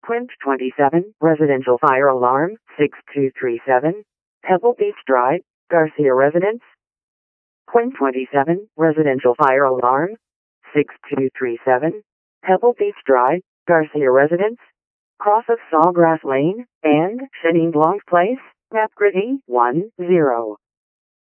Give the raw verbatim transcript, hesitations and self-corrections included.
Quint twenty-seven, residential fire alarm, six two three seven, Pebble Beach Drive, Garcia Residence. Quint twenty-seven, residential fire alarm, six two three seven, Pebble Beach Drive, Garcia Residence. Cross of Sawgrass Lane and Chenin Blanc Place, Map Gritty, one zero.